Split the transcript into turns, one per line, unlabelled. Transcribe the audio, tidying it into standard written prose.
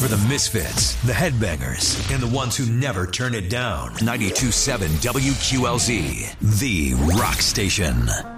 For the misfits, the headbangers, and the ones who never turn it down. 92.7 WQLZ, the rock station.